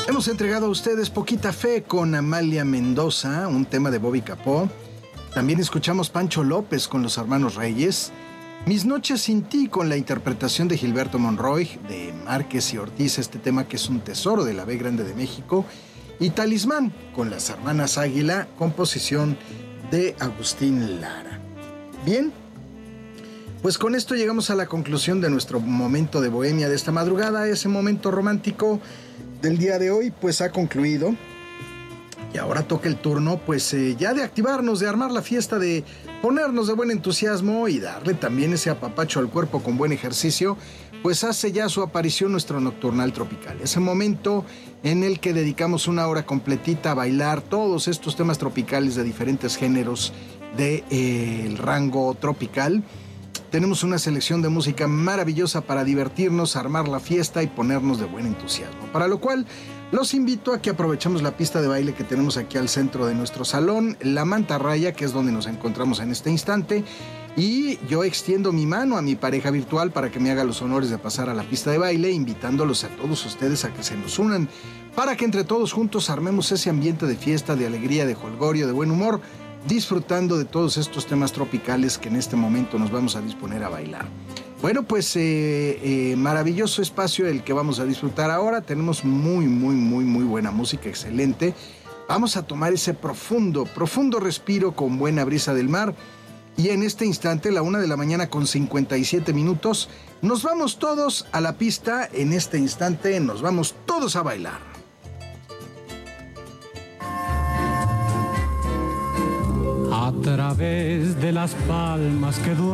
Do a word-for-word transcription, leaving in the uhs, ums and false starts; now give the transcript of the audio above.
Hemos entregado a ustedes Poquita Fe con Amalia Mendoza, un tema de Bobby Capó. También escuchamos Pancho López con los Hermanos Reyes. Mis noches sin ti con la interpretación de Gilberto Monroy, de Márquez y Ortiz, este tema que es un tesoro de la B Grande de México. Y Talismán con las Hermanas Águila, composición de Agustín Lara. Bien, pues con esto llegamos a la conclusión de nuestro momento de bohemia de esta madrugada. Ese momento romántico del día de hoy pues ha concluido. Y ahora toca el turno pues eh, ya de activarnos, de armar la fiesta, de ponernos de buen entusiasmo y darle también ese apapacho al cuerpo con buen ejercicio. Pues hace ya su aparición nuestro Nocturnal Tropical. Ese momento en el que dedicamos una hora completita a bailar todos estos temas tropicales de diferentes géneros del de, eh, rango tropical. Tenemos una selección de música maravillosa para divertirnos, armar la fiesta y ponernos de buen entusiasmo. Para lo cual, los invito a que aprovechemos la pista de baile que tenemos aquí al centro de nuestro salón, la Mantarraya, que es donde nos encontramos en este instante. Y yo extiendo mi mano a mi pareja virtual para que me haga los honores de pasar a la pista de baile, invitándolos a todos ustedes a que se nos unan, para que entre todos juntos armemos ese ambiente de fiesta, de alegría, de jolgorio, de buen humor, disfrutando de todos estos temas tropicales que en este momento nos vamos a disponer a bailar. Bueno, pues eh, eh, maravilloso espacio el que vamos a disfrutar ahora. Tenemos muy, muy, muy, muy buena música, excelente. Vamos a tomar ese profundo, profundo respiro con buena brisa del mar. Y en este instante, la una de la mañana con cincuenta y siete minutos, nos vamos todos a la pista. En este instante nos vamos todos a bailar. A través de las palmas que duermen